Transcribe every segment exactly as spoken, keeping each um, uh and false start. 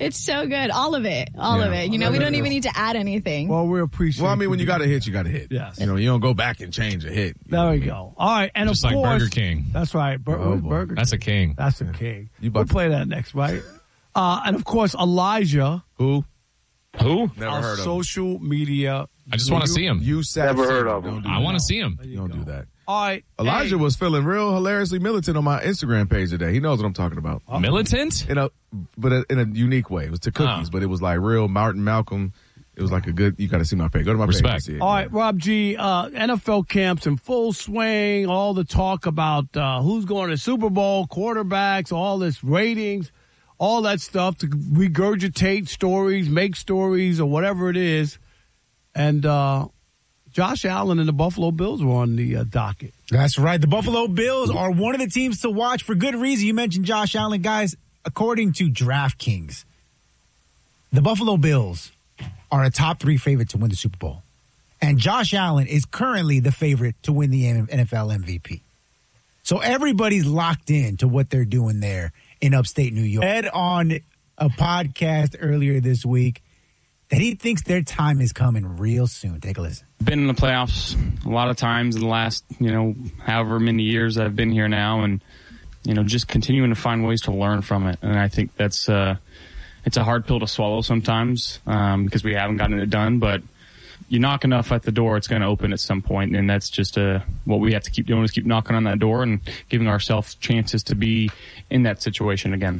It's so good. All of it. All Yeah. of it. You know, we don't even need to add anything. Well, we appreciate Well, I mean, when you got a hit, you got a hit. Yes. You know, you don't go back and change a hit. There we go. All right. And Just of like course, Burger King. That's right. Bur- Oh, boy. Burger That's a king. That's a king. You We'll about to- play that next, right? Uh, and of course, Elijah, Who? Who? Never our heard of him. social media. I just want to see him. You sat Never heard him. of him. Don't do I that. want to see him. You don't do that. All right. Elijah hey, was feeling real hilariously militant on my Instagram page today. He knows what I'm talking about. Militant? In a, but in a unique way. It was to cookies, Oh. but it was like real Martin Malcolm. It was like a good. You got to see my page. Go to my Respect. page. To see it. All right, Rob G. Uh, N F L camps in full swing. All the talk about uh, who's going to Super Bowl, quarterbacks, all this ratings, all that stuff to regurgitate stories, make stories, or whatever it is. And uh, Josh Allen and the Buffalo Bills were on the uh, docket. That's right. The Buffalo Bills are one of the teams to watch for good reason. You mentioned Josh Allen. Guys, according to DraftKings, the Buffalo Bills are a top three favorite to win the Super Bowl. And Josh Allen is currently the favorite to win the N F L M V P. So everybody's locked in to what they're doing there in upstate New York. Ed on a podcast earlier this week that he thinks their time is coming real soon. Take a listen. Been in the playoffs a lot of times in the last, you know, however many years I've been here now, and, you know, just continuing to find ways to learn from it. And I think that's, uh, it's a hard pill to swallow sometimes, um, because we haven't gotten it done, but you knock enough at the door, it's going to open at some point, and that's just uh, what we have to keep doing is keep knocking on that door and giving ourselves chances to be in that situation again.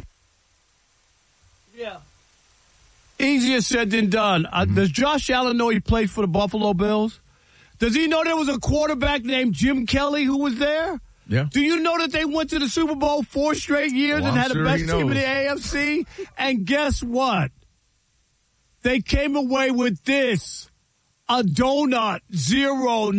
Yeah. Easier said than done. Uh, does Josh Allen know he played for the Buffalo Bills? Does he know there was a quarterback named Jim Kelly who was there? Yeah. Do you know that they went to the Super Bowl four straight years Well, and I'm had sure the best he team in knows. the A F C? And guess what? They came away with this, a donut, zero